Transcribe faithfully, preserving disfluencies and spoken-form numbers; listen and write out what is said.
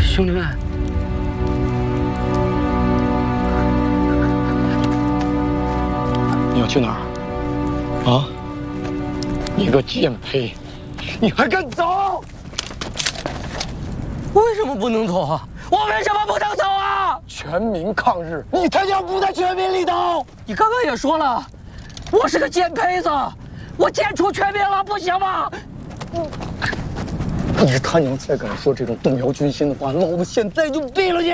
兄弟们， 你要去哪儿？啊！你个贱胚，你还敢走？ 为什么不能走啊？我为什么不能走啊？ 全民抗日，你他娘不在全民里头！ 你刚刚也说了，我是个贱胚子，我贱出全民了，不行吗？ 你他娘再敢说这种动摇军心的话，老子现在就毙了你！